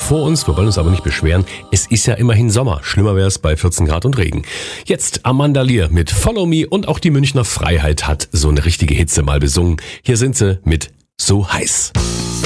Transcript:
vor uns. Wir wollen uns aber nicht beschweren. Es ist ja immerhin Sommer. Schlimmer wäre es bei 14 Grad und Regen. Jetzt Amanda Lear mit Follow Me und auch die Münchner Freiheit hat so eine richtige Hitze mal besungen. Hier sind sie mit So heiß.